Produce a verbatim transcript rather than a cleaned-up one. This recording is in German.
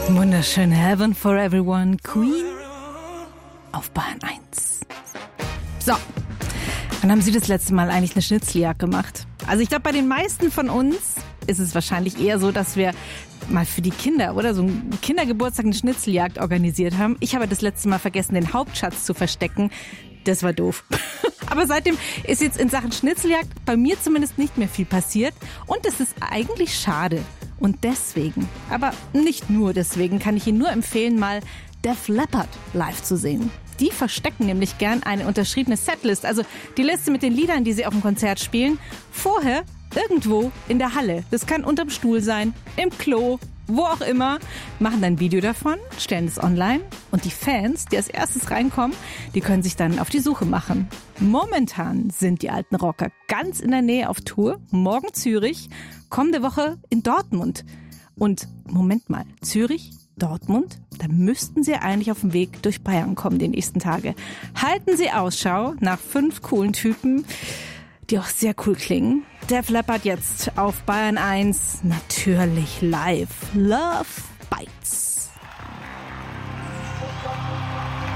Wunderschön. Heaven for Everyone, Queen auf Bayern eins. So, wann haben Sie das letzte Mal eigentlich eine Schnitzeljagd gemacht? Also ich glaube, bei den meisten von uns ist es wahrscheinlich eher so, dass wir mal für die Kinder oder so einen Kindergeburtstag eine Schnitzeljagd organisiert haben. Ich habe das letzte Mal vergessen, den Hauptschatz zu verstecken. Das war doof. Aber seitdem ist jetzt in Sachen Schnitzeljagd bei mir zumindest nicht mehr viel passiert. Und das ist eigentlich schade. Und deswegen, aber nicht nur deswegen, kann ich Ihnen nur empfehlen, mal Def Leppard live zu sehen. Die verstecken nämlich gern eine unterschriebene Setlist, also die Liste mit den Liedern, die sie auf dem Konzert spielen, vorher irgendwo in der Halle. Das kann unterm Stuhl sein, im Klo, wo auch immer. Machen dann ein Video davon, stellen es online und die Fans, die als erstes reinkommen, die können sich dann auf die Suche machen. Momentan sind die alten Rocker ganz in der Nähe auf Tour. Morgen Zürich, kommende Woche in Dortmund. Und Moment mal, Zürich, Dortmund, da müssten Sie eigentlich auf dem Weg durch Bayern kommen die nächsten Tage. Halten Sie Ausschau nach fünf coolen Typen, die auch sehr cool klingen. Def Leppard jetzt auf Bayern eins, natürlich live. Love Bites.